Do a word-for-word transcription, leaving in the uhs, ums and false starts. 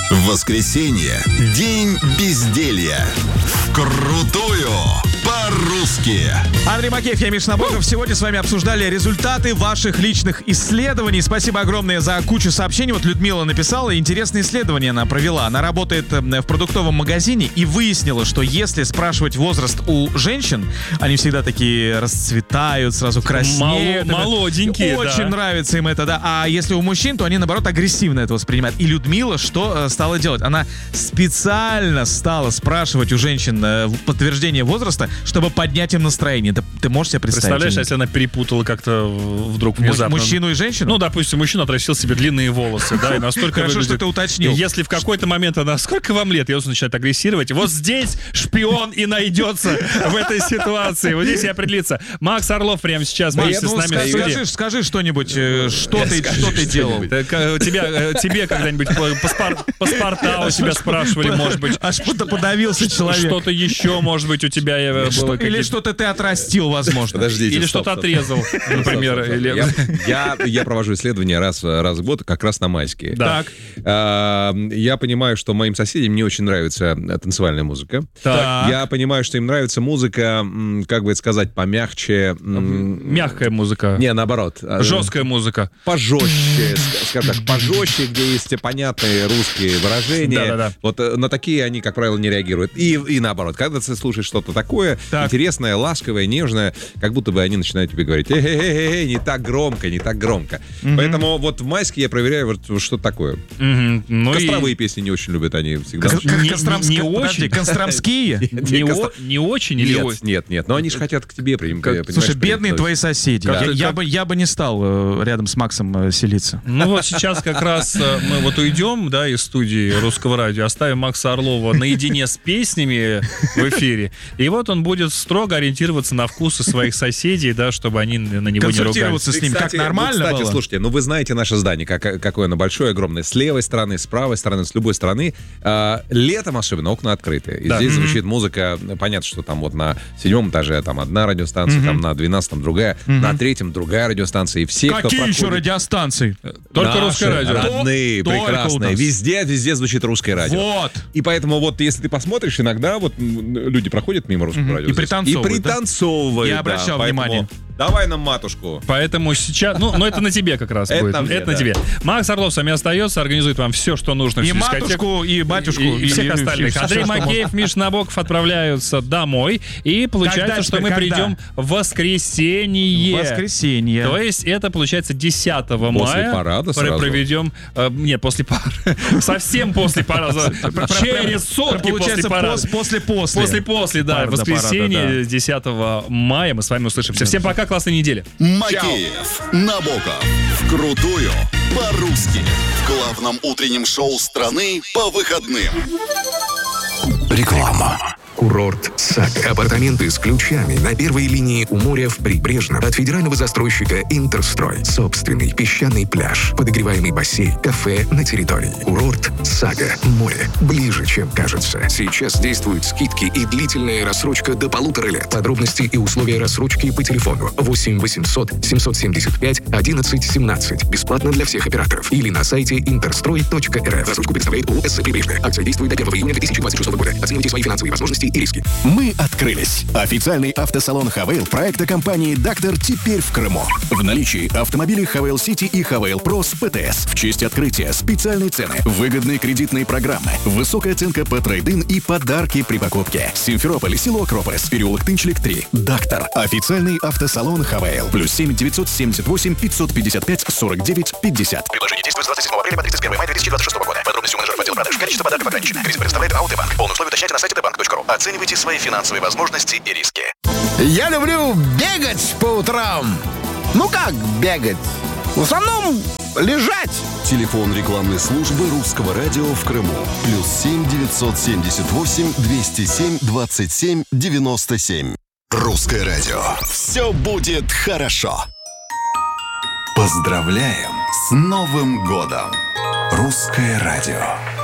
Воскресенье. День безделья. Вкрутую по-русски. Андрей Макеев, я Миша Набоков. Сегодня с вами обсуждали результаты ваших личных исследований. Спасибо огромное за кучу сообщений. Вот Людмила написала, интересное исследование она провела. Она работает в продуктовом магазине и выяснила, что если спрашивать возраст у женщин, они всегда такие расцветают, сразу краснеют. Мол- молоденькие, Очень да. нравится им это, да. А если у мужчин, то они, наоборот, агрессивно это воспринимают. И Людмила что э, стала делать? Она специально стала спрашивать у женщин э, подтверждение возраста, чтобы поднять им настроение. Ты, ты можешь себе представить? Представляешь, если она перепутала как-то вдруг внезапно. Мужчину и женщину? Ну, допустим, мужчина отрастил себе длинные волосы, да, и настолько Хорошо, выглядит... что ты уточнил. И если в какой-то момент она... Сколько вам лет? И он начинает агрессировать. Вот здесь шпион и найдется в этой ситуации. Вот здесь и определится. Макс Орлов прямо сейчас вместе ну, с нами скажи, в студии. скажи, скажи что-нибудь, э, что, ты, что ты делал? Так, э, Тебя, э, тебе когда-нибудь паспор- паспорта у тебя спрашивали, может быть? Аж что-то подавился человек. Что-то еще, может быть, у тебя э, было Что- или какие-то- что-то ты отрастил, возможно. Подождите, Или стоп, что-то стоп. отрезал, например. Стоп, стоп, стоп. или- Я, я, я провожу исследования раз, раз в год, как раз на майские. Да. Так. А, я понимаю, что моим соседям не очень нравится танцевальная музыка. Так. Я понимаю, что им нравится музыка, м, как бы это сказать, помягче. м, Мягкая музыка. Не, наоборот. а, Жесткая музыка. Пожестче, ск- скажем так, пожестче, где есть понятные русские выражения. Да-да-да. Вот э, на такие они, как правило, не реагируют. И, и наоборот, когда ты слушаешь что-то такое Так. интересное, ласковое, нежное, как будто бы они начинают тебе говорить: эй-эй-эй, не так громко, не так громко. Поэтому вот в майске я проверяю, вот что такое. Мгм. Ну и Костровые песни не очень любят они всегда. Как- как Не- Костромск- не подожди, очень. Костромские? не, о- не очень или Нет, очень? нет, нет, но они же хотят к тебе прийти. Слушай, бедные твои соседи. Как- Я, как- я бы, я бы не стал э, рядом с Максом э, селиться. Ну вот сейчас как раз э, мы вот уйдем, да, из студии Русского радио, оставим Макса Орлова наедине с песнями в эфире, и вот он будет строго ориентироваться на вкусы своих соседей, да, чтобы они на него не ругались. Консультироваться с ним как нормально Кстати, было? слушайте, ну вы знаете наше здание, как, какое оно большое, огромное. С левой стороны, с правой стороны, с любой стороны. А, летом особенно окна открыты. И Да. здесь Мгм. звучит музыка. Понятно, что там вот на седьмом этаже там одна радиостанция, там на двенадцатом другая, на третьем другая радиостанция. И все, кто Какие еще проходит- радиостанции? Только Наши Русское радио. родные, Только у прекрасные. нас. Везде, везде звучит русское радио. Вот. И поэтому вот, если ты посмотришь, иногда вот м, люди проходят мимо русского радио. И здесь. пританцовывают, И да? пританцовывают, Я да. обращал Поэтому внимание. Давай нам матушку. Поэтому сейчас... Ну, но это на тебе как раз Это будет. на мне, это на да. тебе. Макс Орлов с вами остается, организует вам все, что нужно. И всю дискотеку. матушку, и батюшку, И, и всех и- остальных. и всё, Андрей что Макеев, Миша Набоков отправляются домой. И получается, Когда что теперь, мы когда? придем в воскресенье. Воскресенье. То есть это получается десятого После мая. парада Про- сразу? Проведем... э, нет, после пары. Совсем после парада. Через сутки после Получается, парада. пос- после-после. После-после, да. Парада, Воскресенье, парада, десятого мая. Мы с вами услышимся. Всем пока, классной недели. Макеев, Набоков. Вкрутую по-русски. В главном утреннем шоу страны по выходным. Реклама. Курорт «Сага». Апартаменты с ключами на первой линии у моря в Прибрежном от федерального застройщика «Интерстрой». Собственный песчаный пляж, подогреваемый бассейн, кафе на территории. Курорт «Сага». Море ближе, чем кажется. Сейчас действуют скидки и длительная рассрочка до полутора лет. Подробности и условия рассрочки по телефону восемь восемьсот семьсот семьдесят пять одиннадцать семнадцать. Бесплатно для всех операторов. Или на сайте интерстрой точка эр эф. Рассрочку представляет ООО «СС Прибрежная». Акция действует до первого июня две тысячи двадцать шестого года. Оценивайте свои финансовые возможности и риски. Мы открылись. Официальный автосалон «Хавейл» проекта компании «Дактор» теперь в Крыму. В наличии автомобили «Хавейл Сити» и «Хавейл Про» с ПТС. В честь открытия специальные цены, выгодные кредитные программы, высокая оценка по трейд-ин и подарки при покупке. Симферополь, село Акрополис, переулок Тынчлик три. «Дактор». Официальный автосалон «Хавейл». Плюс семь девятьсот семьдесят восемь пятьсот пятьдесят пять сорок девять пятьдесят. Предложение действует с двадцать седьмого апреля по тридцать первого мая две тысячи двадцать шестого года. Подробности у менеджеров отдела продаж. Количество подарков ограничено. Кредит предоставляет АОТ-банк. Полные условия уточняйте на сайте тэ банк точка ру. Оценивайте свои финансовые возможности и риски. Я люблю бегать по утрам. Ну как бегать? В основном лежать. Телефон рекламной службы Русского радио в Крыму. Плюс семь девятьсот семьдесят восемь двести семь двадцать семь девяносто семь. Русское радио. Все будет хорошо. Поздравляем с Новым годом! Русское радио.